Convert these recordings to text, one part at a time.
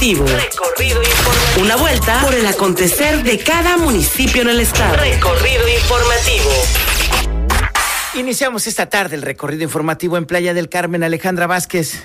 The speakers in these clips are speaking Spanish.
Recorrido informativo. Una vuelta por el acontecer de cada municipio en el estado. Recorrido informativo. Iniciamos esta tarde el recorrido informativo en Playa del Carmen. Alejandra Vázquez.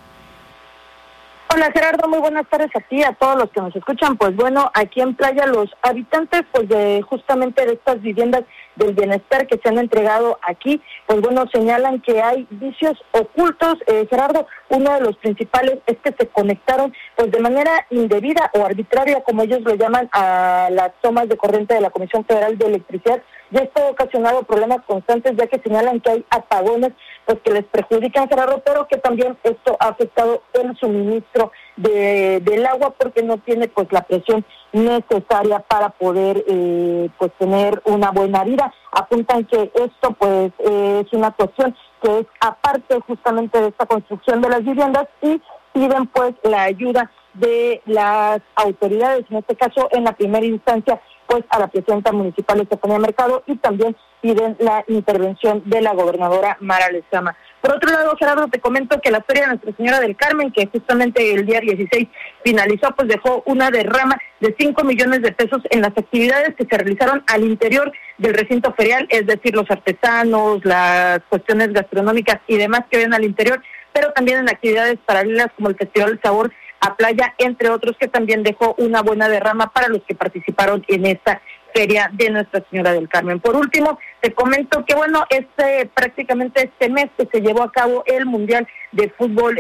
Hola Gerardo, muy buenas tardes a ti, a todos los que nos escuchan. Pues bueno, aquí en Playa los habitantes pues de justamente de estas viviendas del bienestar que se han entregado aquí, pues bueno, señalan que hay vicios ocultos. Gerardo, uno de los principales es que se conectaron pues de manera indebida o arbitraria, como ellos lo llaman, a las tomas de corriente de la Comisión Federal de Electricidad. Ya esto ha ocasionado problemas constantes, ya que señalan que hay apagones pues que les perjudican, Gerardo, pero que también esto ha afectado el suministro del agua, porque no tiene pues la presión necesaria para poder pues tener una buena vida. Apuntan que esto pues es una cuestión que es aparte justamente de esta construcción de las viviendas, y piden pues la ayuda de las autoridades, en este caso en la primera instancia pues a la presidenta municipal Estefanía Mercado, y también piden la intervención de la gobernadora Mara Lezama. Por otro lado, Gerardo, te comento que la Feria de Nuestra Señora del Carmen, que justamente el día 16 finalizó, pues dejó una derrama de 5 millones de pesos en las actividades que se realizaron al interior del recinto ferial, es decir, los artesanos, las cuestiones gastronómicas y demás que ven al interior, pero también en actividades paralelas como el Festival del Sabor a Playa, entre otros, que también dejó una buena derrama para los que participaron en esta Feria de Nuestra Señora del Carmen. Por último, te comento que bueno, prácticamente este mes que se llevó a cabo el Mundial de Fútbol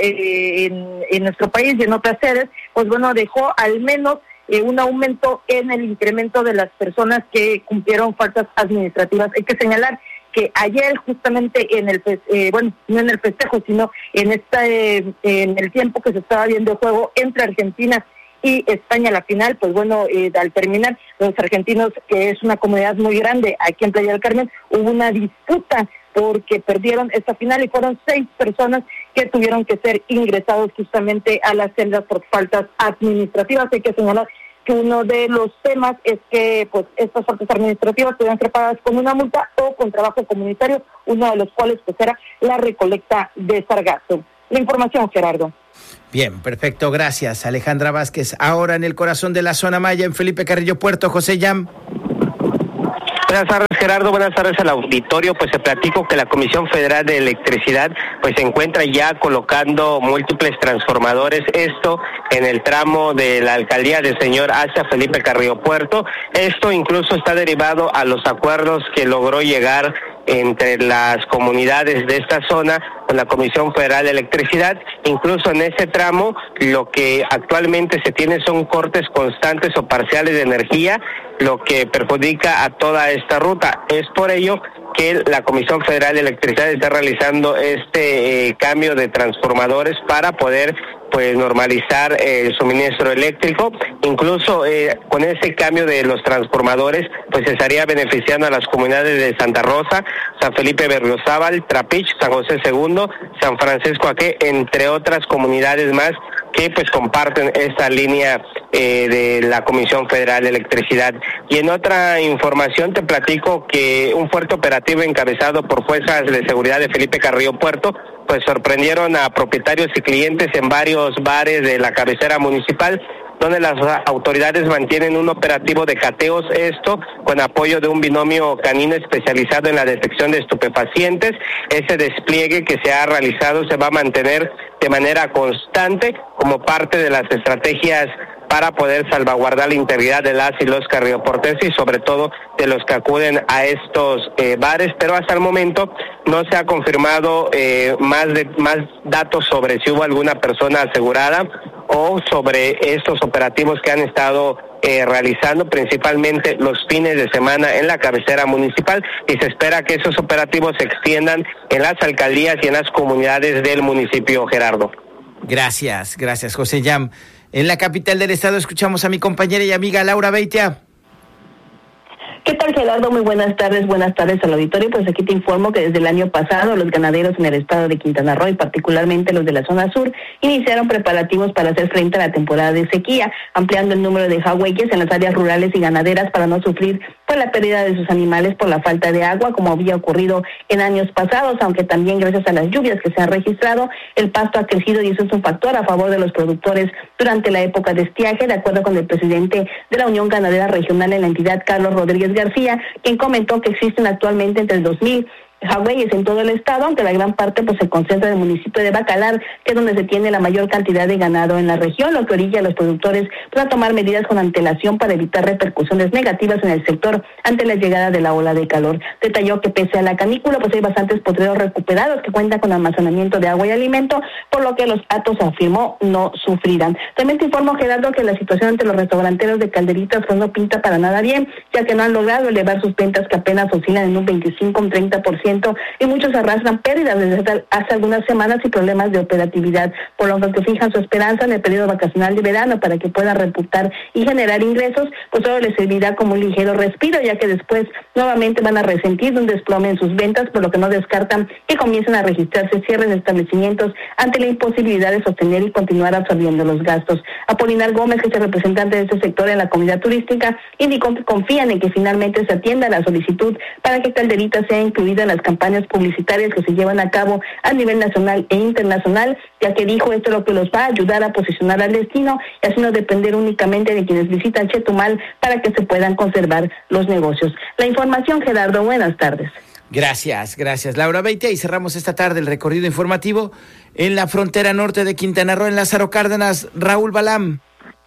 en nuestro país y en otras sedes, pues bueno, dejó al menos un aumento en el incremento de las personas que cumplieron faltas administrativas. Hay que señalar que ayer justamente no en el festejo, sino en el tiempo que se estaba viendo el juego entre Argentina y España, la final, pues bueno, al terminar, los argentinos, que es una comunidad muy grande aquí en Playa del Carmen, hubo una disputa porque perdieron esta final y fueron 6 personas que tuvieron que ser ingresados justamente a las celdas por faltas administrativas. Hay que señalar que uno de los temas es que pues estas faltas administrativas podían ser pagadas con una multa o con trabajo comunitario, uno de los cuales pues era la recolecta de sargazo. La información, Gerardo. Bien, perfecto, gracias Alejandra Vázquez. Ahora en el corazón de la zona maya, en Felipe Carrillo Puerto, José Yam. Buenas tardes, Gerardo, buenas tardes al auditorio. Pues te platico que la Comisión Federal de Electricidad pues se encuentra ya colocando múltiples transformadores, esto en el tramo de la alcaldía del señor hacia Felipe Carrillo Puerto. Esto incluso está derivado a los acuerdos que logró llegar entre las comunidades de esta zona con la Comisión Federal de Electricidad. Incluso en ese tramo lo que actualmente se tiene son cortes constantes o parciales de energía, lo que perjudica a toda esta ruta. Es por ello que la Comisión Federal de Electricidad está realizando este cambio de transformadores para poder pues normalizar el suministro eléctrico. Incluso con ese cambio de los transformadores pues se estaría beneficiando a las comunidades de Santa Rosa, San Felipe Berriozábal, Trapich, San José II, San Francisco Aque, entre otras comunidades más que pues comparten esta línea de la Comisión Federal de Electricidad. Y en otra información te platico que un fuerte operativo encabezado por fuerzas de seguridad de Felipe Carrillo Puerto pues sorprendieron a propietarios y clientes en varios bares de la cabecera municipal, donde las autoridades mantienen un operativo de cateos, esto con apoyo de un binomio canino especializado en la detección de estupefacientes. Ese despliegue que se ha realizado se va a mantener de manera constante como parte de las estrategias para poder salvaguardar la integridad de las y los carrioporteses y sobre todo de los que acuden a estos bares, pero hasta el momento no se ha confirmado más datos sobre si hubo alguna persona asegurada o sobre estos operativos que han estado realizando principalmente los fines de semana en la cabecera municipal, y se espera que esos operativos se extiendan en las alcaldías y en las comunidades del municipio, Gerardo. Gracias, José Yam. En la capital del estado escuchamos a mi compañera y amiga Laura Beitia. ¿Qué tal? tal, Gerardo? Muy buenas tardes al auditorio. Pues aquí te informo que desde el año pasado los ganaderos en el estado de Quintana Roo y particularmente los de la zona sur iniciaron preparativos para hacer frente a la temporada de sequía, ampliando el número de jagüeyes en las áreas rurales y ganaderas para no sufrir por la pérdida de sus animales por la falta de agua, como había ocurrido en años pasados, aunque también gracias a las lluvias que se han registrado, el pasto ha crecido y eso es un factor a favor de los productores durante la época de estiaje, de acuerdo con el presidente de la Unión Ganadera Regional en la entidad, Carlos Rodríguez García, quien comentó que existen actualmente entre el 2000 jagüeyes en todo el estado, aunque la gran parte pues se concentra en el municipio de Bacalar, que es donde se tiene la mayor cantidad de ganado en la región, lo que orilla a los productores a tomar medidas con antelación para evitar repercusiones negativas en el sector ante la llegada de la ola de calor. Detalló que pese a la canícula, pues hay bastantes potreros recuperados que cuentan con almacenamiento de agua y alimento, por lo que los hatos, afirmó, no sufrirán. También te informo, Gerardo, que la situación entre los restauranteros de Calderitas pues no pinta para nada bien, ya que no han logrado elevar sus ventas, que apenas oscilan en un 25 o un 30%, y muchos arrastran pérdidas desde hace algunas semanas y problemas de operatividad, por lo que fijan su esperanza en el periodo vacacional de verano para que puedan reputar y generar ingresos, pues todo les servirá como un ligero respiro, ya que después nuevamente van a resentir de un desplome en sus ventas, por lo que no descartan que comiencen a registrarse cierres de establecimientos ante la imposibilidad de sostener y continuar absorbiendo los gastos. Apolinar Gómez, que es el representante de este sector en la comunidad turística, indicó que confían en que finalmente se atienda la solicitud para que Calderitas sea incluida en las campañas publicitarias que se llevan a cabo a nivel nacional e internacional, ya que dijo esto es lo que los va a ayudar a posicionar al destino y así no depender únicamente de quienes visitan Chetumal para que se puedan conservar los negocios. La información, Gerardo, buenas tardes. Gracias, Laura Beite. Y cerramos esta tarde el recorrido informativo en la frontera norte de Quintana Roo, en Lázaro Cárdenas. Raúl Balam.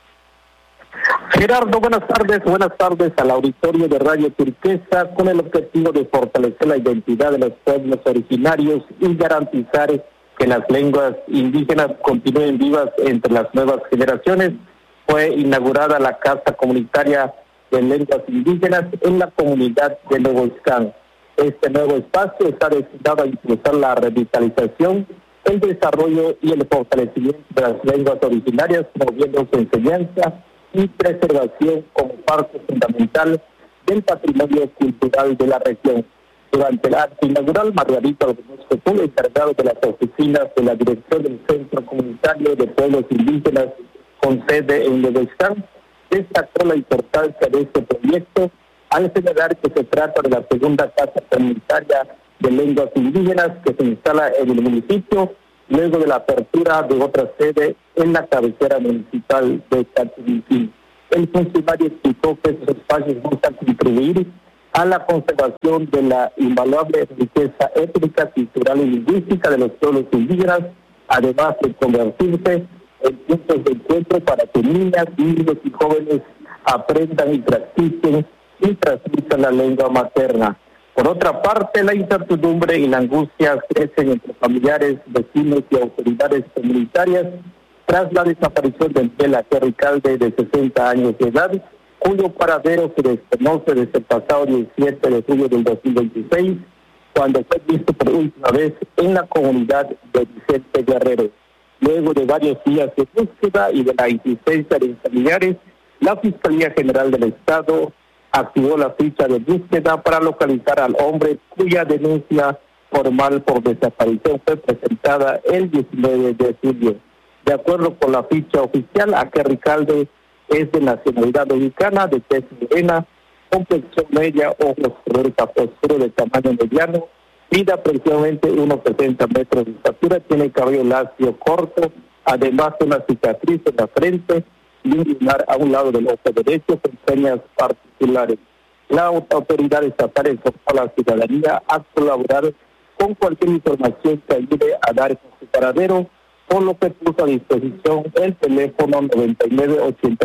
Gerardo, buenas tardes al auditorio de Radio Turquesa, con el objetivo de fortalecer la identidad de los pueblos originarios y garantizar que las lenguas indígenas continúen vivas entre las nuevas generaciones. Fue inaugurada la Casa Comunitaria de Lenguas Indígenas en la comunidad de Nuevo Iscán. Este nuevo espacio está destinado a impulsar la revitalización, el desarrollo y el fortalecimiento de las lenguas originarias, promoviendo su enseñanza y preservación como parte fundamental del patrimonio cultural de la región. Durante el acto inaugural, Margarita Orozco, encargado de las oficinas de la Dirección del Centro Comunitario de Pueblos Indígenas con sede en Nuevo Iscán, destacó la importancia de este proyecto al señalar que se trata de la segunda Casa Comunitaria de Lenguas Indígenas que se instala en el municipio, luego de la apertura de otra sede en la cabecera municipal de Cachimilquín. El funcionario explicó que estos espacios buscan contribuir a la conservación de la invaluable riqueza étnica, cultural y lingüística de los pueblos indígenas, además de convertirse en puntos de encuentro para que niñas, niños y jóvenes aprendan y practiquen y transmitan la lengua materna. Por otra parte, la incertidumbre y la angustia crecen entre familiares, vecinos y autoridades comunitarias tras la desaparición de Miguel Aterricalde, de 60 años de edad, cuyo paradero se desconoce desde el pasado 17 de julio del 2026, cuando fue visto por última vez en la comunidad de Vicente Guerrero. Luego de varios días de búsqueda y de la insistencia de familiares, la Fiscalía General del Estado activó la ficha de búsqueda para localizar al hombre cuya denuncia formal por desaparición fue presentada el 19 de julio. De acuerdo con la ficha oficial, Aterricalde es de nacionalidad mexicana, de tez morena, complexión media, ojos color café oscuro de tamaño mediano, mide aproximadamente unos 60 metros de estatura, tiene cabello lacio corto, además una cicatriz en la frente y un lunar a un lado del ojo derecho con señas particulares. La autoridad estatal exhortó a la ciudadanía a colaborar con cualquier información que ayude a dar con su paradero, por lo que puso a disposición el teléfono 99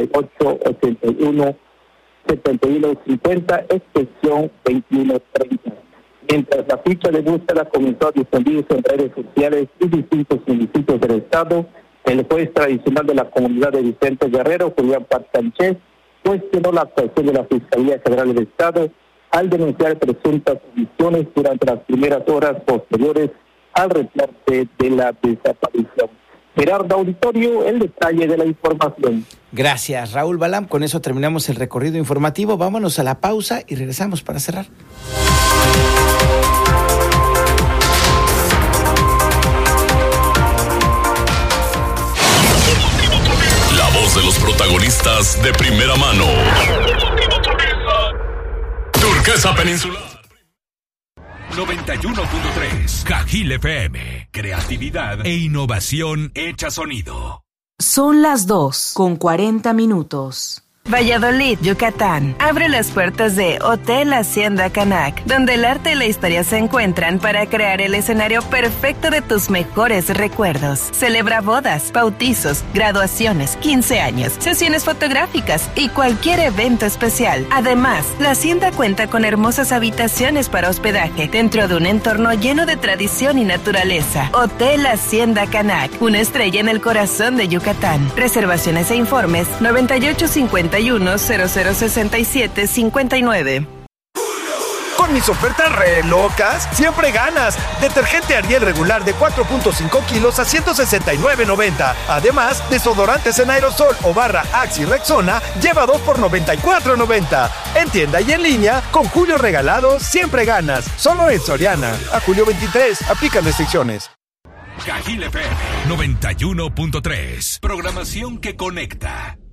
88 81 71 50, extensión 2130. Mientras la ficha de búsqueda comenzó a difundirse en redes sociales y distintos municipios del estado, el juez tradicional de la comunidad de Vicente Guerrero, Julián Paz Sánchez, cuestionó la actuación de la Fiscalía General del Estado al denunciar presuntas omisiones durante las primeras horas posteriores al reporte de la desaparición. Gerardo Auditorio, el detalle de la información. Gracias, Raúl Balam. Con eso terminamos el recorrido informativo. Vámonos a la pausa y regresamos para cerrar. La voz de los protagonistas de primera mano. Turquesa Peninsular 91.3 Cajil FM. Creatividad e innovación hecha sonido. Son las 2:40. Valladolid, Yucatán. Abre las puertas de Hotel Hacienda Canac, donde el arte y la historia se encuentran para crear el escenario perfecto de tus mejores recuerdos. Celebra bodas, bautizos, graduaciones, 15 años, sesiones fotográficas y cualquier evento especial. Además, la hacienda cuenta con hermosas habitaciones para hospedaje dentro de un entorno lleno de tradición y naturaleza. Hotel Hacienda Canac, una estrella en el corazón de Yucatán. Reservaciones e informes 9851-0067-59. Con mis ofertas re locas, siempre ganas. Detergente Ariel regular de 4.5 kilos a $169.90. Además, desodorantes en aerosol o barra Axi Rexona, lleva 2 por $94.90. En tienda y en línea, con Julio Regalado, siempre ganas. Solo en Soriana. A julio 23, aplican restricciones. Cajil FM 91.3. Programación que conecta.